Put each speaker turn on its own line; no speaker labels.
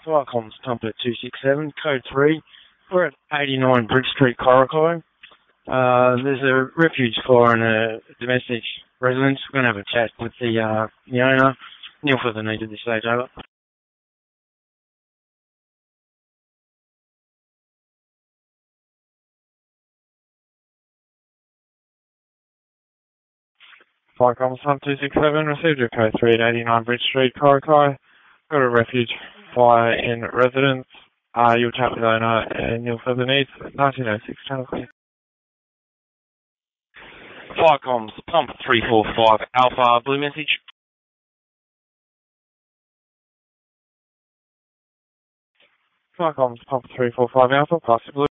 Firecom's pump at 267, code 3. We're at 89 Bridge Street, Corrico. There's a refuge fire in a domestic residence. We're going to have a chat with the owner. Neil for the need at this stage, over. Firecom's pump 267, received your code 3 at 89 Bridge Street, Corrico. Got a refuge fire in residence. You'll chat with owner and Neil for the needs. 1906 channel. Firecom's pump 345 Alpha, blue message. Firecom's pump 345 Alpha, pass blue.